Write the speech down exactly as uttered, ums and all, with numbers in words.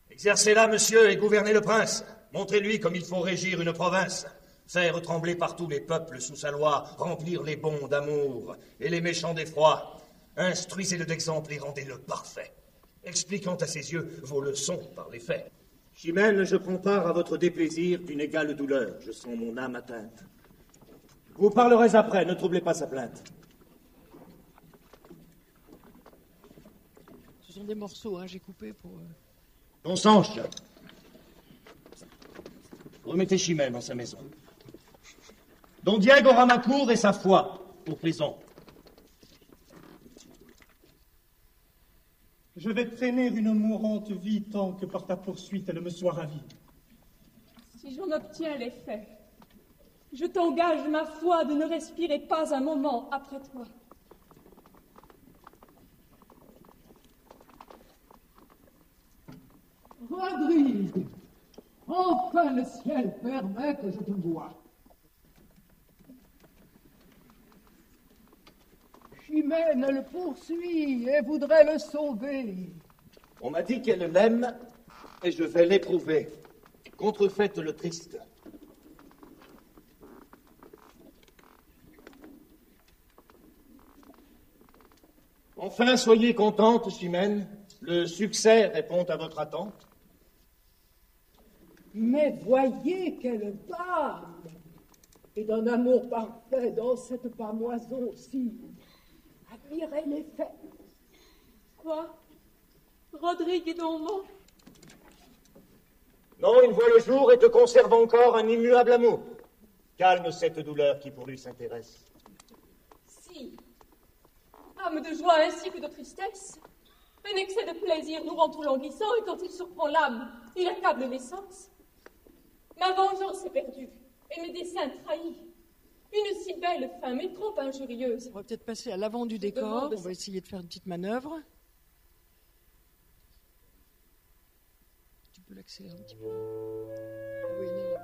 Exercez-la, monsieur, et gouvernez le prince. Montrez-lui comme il faut régir une province. Faire trembler partout les peuples sous sa loi, remplir les bons d'amour et les méchants d'effroi. Instruisez-le d'exemple et rendez-le parfait, expliquant à ses yeux vos leçons par les faits. Chimène, je prends part à votre déplaisir d'une égale douleur. Je sens mon âme atteinte. Vous parlerez après, ne troublez pas sa plainte. Ce sont des morceaux, hein, j'ai coupé pour... Euh... Don Sanche, remettez Chimène dans sa maison. Don Diego aura ma cour et sa foi pour prison. Je vais traîner une mourante vie tant que par ta poursuite elle me soit ravie. Si j'en obtiens l'effet, je t'engage ma foi de ne respirer pas un moment après toi. Rodrigue, enfin le ciel permet que je te voie. Chimène le poursuit et voudrait le sauver. On m'a dit qu'elle l'aime et je vais l'éprouver. Contrefaites le triste. Enfin, soyez contente, Chimène. Le succès répond à votre attente. Mais voyez quelle dame! Et d'un amour parfait dans cette pamoison aussi. Admirez les faits. Quoi? Rodrigue est donc mort? Non, il voit le jour et te conserve encore un immuable amour. Calme cette douleur qui pour lui s'intéresse. Si, âme de joie ainsi que de tristesse, un excès de plaisir nous rend tout languissant, et quand il surprend l'âme, il accable les sens. Ma vengeance est perdue, et mes desseins trahis. Une si belle femme est trop injurieuse. On va peut-être passer à l'avant du décor. On va essayer de faire une petite manœuvre. Tu peux l'accélérer un petit peu. Ah oui, non.